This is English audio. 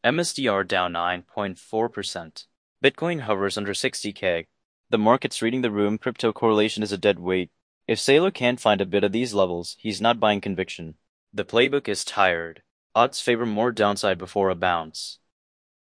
MSTR down 9.4%. Bitcoin hovers under 60K. The market's reading the room. Crypto correlation is a dead weight. If Saylor can't find a bid at these levels, he's not buying conviction. The playbook is tired. Odds favor more downside before a bounce.